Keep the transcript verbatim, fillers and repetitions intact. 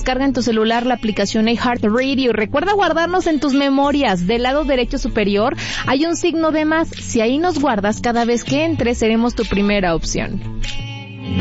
descarga en tu celular la aplicación iHeartRadio. Recuerda guardarnos en tus memorias. Del lado derecho superior hay un signo de más. Si ahí nos guardas, cada vez que entres seremos tu primera opción.